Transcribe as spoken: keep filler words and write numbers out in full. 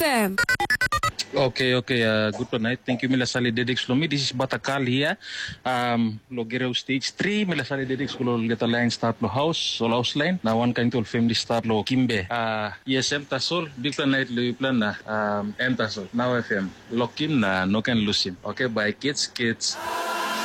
M. Okay, okay. Uh, good night. Thank you, Mila Sali Dedix Lomi. This is Batakal here. Um, Logero stage three. Mila Sali Dedix Lo Geta Line start lo house, so house line. Na one kind of family start lo Kimbe. Uh, yes, M Tasol. Big night lo plan na um M Tasol. Now F M. Lock in na no can lose him. Okay, bye kids, kids.